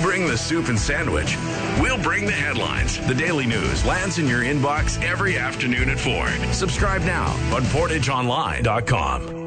bring the soup and sandwich. We'll bring the headlines. The Daily News lands in your inbox every afternoon at 4. Subscribe now on PortageOnline.com.